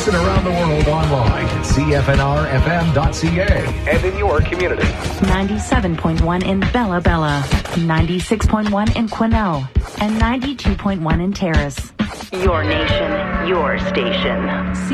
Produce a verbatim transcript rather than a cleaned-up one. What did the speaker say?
Listen around the world online at C F N R F M dot C A and in your community. ninety-seven point one in Bella Bella, ninety-six point one in Quesnel, and ninety-two point one in Terrace. Your nation, your station.